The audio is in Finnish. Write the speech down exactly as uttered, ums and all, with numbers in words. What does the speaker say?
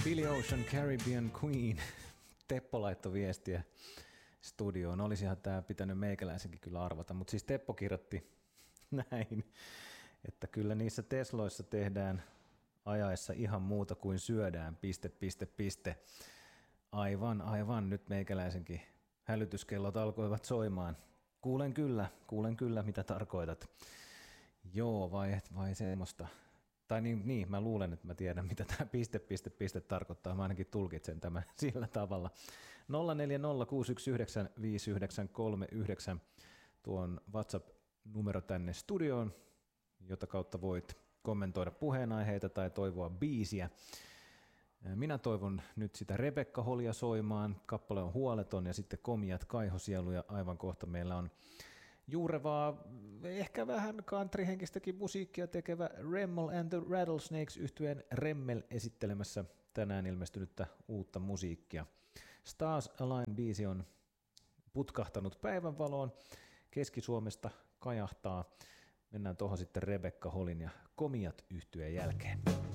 Billy Ocean, Caribbean Queen. Teppo laittoi viestiä studioon. Olisihan tämä pitänyt meikäläisenkin kyllä arvata, mutta siis Teppo kirjoitti näin, että kyllä niissä Tesloissa tehdään ajaessa ihan muuta kuin syödään, piste, piste, piste. Aivan, aivan, nyt meikäläisenkin hälytyskellot alkoivat soimaan. Kuulen kyllä, kuulen kyllä, mitä tarkoitat. Joo, vai, vai semmoista. Tai niin, niin, mä luulen, että mä tiedän, mitä tämä piste, piste, piste tarkoittaa. Mä ainakin tulkitsen tämän sillä tavalla. nolla neljä nolla kuusi yksi yhdeksän viisi yhdeksän kolme yhdeksän tuon WhatsApp-numero tänne studioon, jota kautta voit kommentoida puheenaiheita tai toivoa biisiä. Minä toivon nyt sitä Rebekka Holia soimaan. Kappale on huoleton ja sitten Komiat kaihosieluja. Aivan kohta meillä on juurevaa, ehkä vähän countryhenkistäkin musiikkia tekevä Remmel and the Rattlesnakes -yhtyeen Remmel esittelemässä tänään ilmestynyttä uutta musiikkia. Stars Align-biisi on putkahtanut päivänvaloon. Keski-Suomesta kajahtaa. Mennään tuohon sitten Rebekka Holin ja Komiat -yhtyeen jälkeen.